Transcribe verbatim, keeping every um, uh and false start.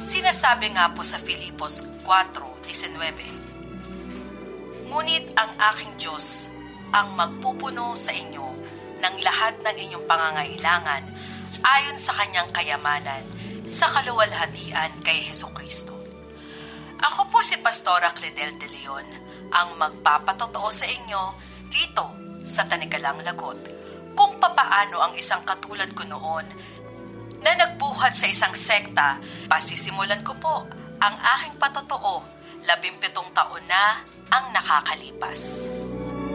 Sinasabi nga po sa Filipos four nineteen, ngunit ang aking Diyos ang magpupuno sa inyo ng lahat ng inyong pangangailangan ayon sa kanyang kayamanan sa kaluwalhatian kay Hesukristo. Ako po si Pastora Cledel de Leon, ang magpapatotoo sa inyo rito sa Tanikalang Lagot kung papaano ang isang katulad ko noon na nagbuhat sa isang sekta. Pasisimulan ko po ang aking patotoo, labimpitong taon na ang nakakalipas.